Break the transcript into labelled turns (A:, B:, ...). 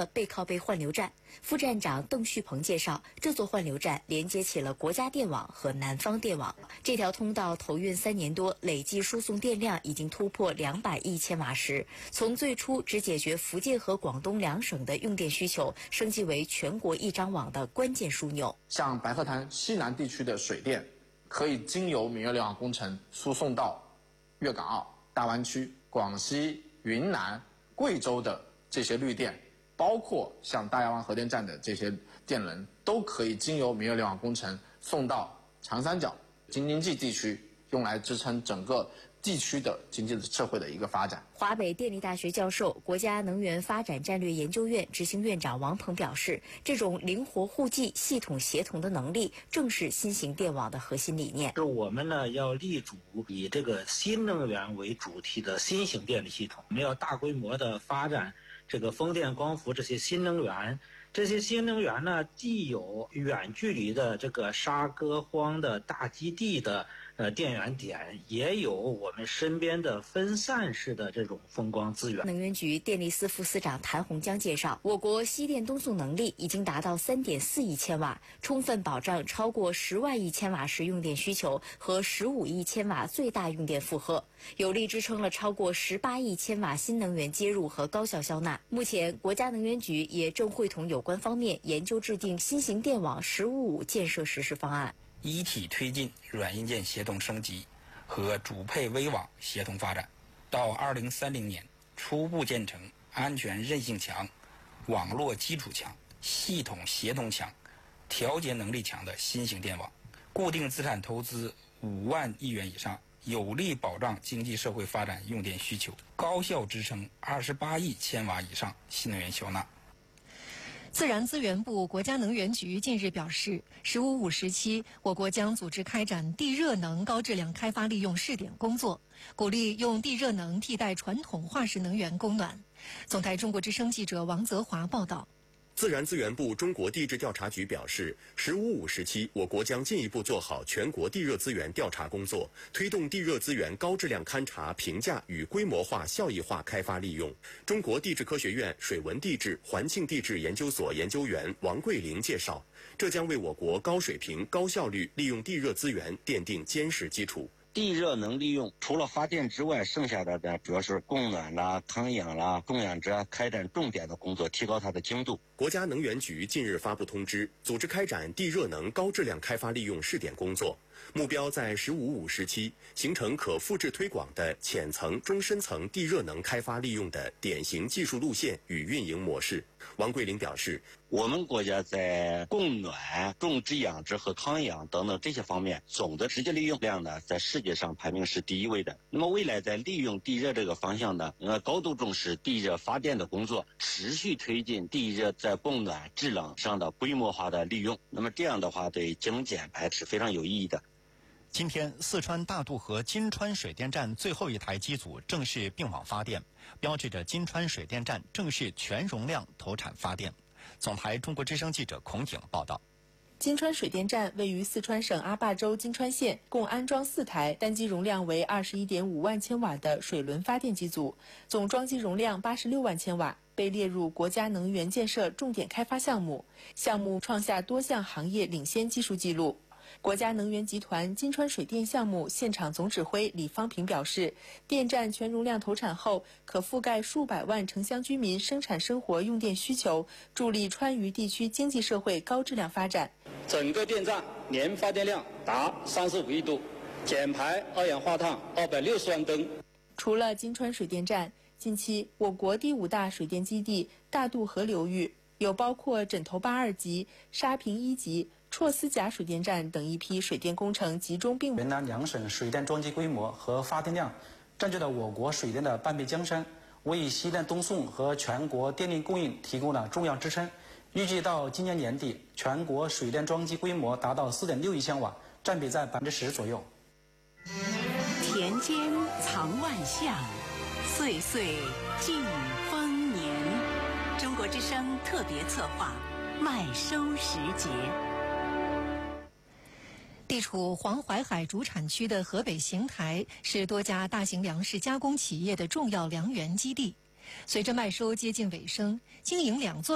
A: 背靠背换流站。副站长邓旭鹏介绍，这座换流站连接起了国家电网和南方电网。这条通道投运3年多，累计输送电量已经突破200亿千瓦时。从最初只解决福建和广东2省的用电需求，升级为全国一张网的关键枢纽。
B: 像白鹤潭西南地区的水电，可以经由明月联网工程输送到粤港澳大湾区、广西、云南、贵州的这些绿电，包括像大亚湾核电站的这些电能，都可以经由明月联网工程送到长三角、京津冀地区，用来支撑整个地区的经济社会的一个发展。
A: 华北电力大学教授、国家能源发展战略研究院执行院长王鹏表示，这种灵活互济、系统协同的能力，正是新型电网的核心理念。
C: 是我们呢要立足以这个新能源为主题的新型电力系统，我们要大规模的发展这个风电、光伏这些新能源。这些新能源呢，既有远距离的这个沙戈荒的大基地的电源点，也有我们身边的分散式的这种风光资源。
A: 能源局电力司副司长谭洪江介绍，我国西电东送能力已经达到3.4亿千瓦，充分保障超过10万亿千瓦时用电需求和15亿千瓦最大用电负荷，有力支撑了超过18亿千瓦新能源接入和高效消纳。目前，国家能源局也正会同有关方面研究制定新型电网“15+5”建设实施方案，
D: 一体推进软硬件协同升级和主配微网协同发展，到2030年初步建成安全韧性强、网络基础强、系统协同强、调节能力强的新型电网，固定资产投资5万亿元以上，有力保障经济社会发展用电需求，高效支撑28亿千瓦以上新能源消纳。
E: 自然资源部、国家能源局近日表示，“15+5”时期，我国将组织开展地热能高质量开发利用试点工作，鼓励用地热能替代传统化石能源供暖。总台中国之声记者王泽华报道。
F: 自然资源部中国地质调查局表示，“15+5”时期，我国将进一步做好全国地热资源调查工作，推动地热资源高质量勘查、评价与规模化、效益化开发利用。中国地质科学院水文地质、环境地质研究所研究员王桂玲介绍，这将为我国高水平、高效率利用地热资源奠定坚实基础。
G: 地热能利用除了发电之外，剩下的呢主要是供暖啦、康养啦、供养者开展重点的工作，提高它的精度。
F: 国家能源局近日发布通知，组织开展地热能高质量开发利用试点工作，目标在“15+5”时期形成可复制推广的浅层、中深层地热能开发利用的典型技术路线与运营模式。王桂玲表示，
G: 我们国家在供暖、种植养殖和康养等等这些方面，总的直接利用量呢，在世界上排名是第1位的。那么未来在利用地热这个方向呢，高度重视地热发电的工作，持续推进地热在供暖、制冷上的规模化的利用。那么这样的话，对精减排是非常有意义的。
H: 今天，四川大渡河金川水电站最后一台机组正式并网发电，标志着金川水电站正式全容量投产发电。总台中国之声记者孔颖报道。
I: 金川水电站位于四川省阿坝州金川县，共安装4台单机容量为21.5万千瓦的水轮发电机组，总装机容量86万千瓦，被列入国家能源建设重点开发项目，项目创下多项行业领先技术记录。国家能源集团金川水电项目现场总指挥李方平表示，电站全容量投产后，可覆盖数百万城乡居民生产生活用电需求，助力川渝地区经济社会高质量发展。
J: 整个电站年发电量达35亿度，减排二氧化碳260万吨。
I: 除了金川水电站，近期我国第5大水电基地大渡河流域有包括枕头坝2级、沙坪1级、绰斯甲水电站等一批水电工程集中并
K: 云南2省水电装机规模和发电量占据了我国水电的半壁江山，为西电东送和全国电力供应提供了重要支撑。预计到今年年底，全国水电装机规模达到4.6亿千瓦，占比在10%左右。
L: 田间藏万象，岁岁尽丰年。中国之声特别策划，麦收时节。
E: 地处黄淮海主产区的河北邢台是多家大型粮食加工企业的重要粮源基地。随着麦收接近尾声，经营2座